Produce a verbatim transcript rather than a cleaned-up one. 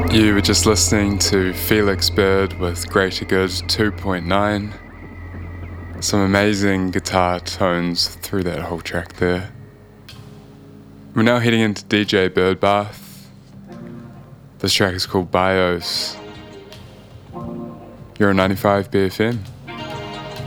You were just listening to Felix Bird with Greater Good two point nine. Some amazing guitar tones through that whole track there. We're now heading into D J Birdbath. This track is called Bios. You're on ninety-five B F M.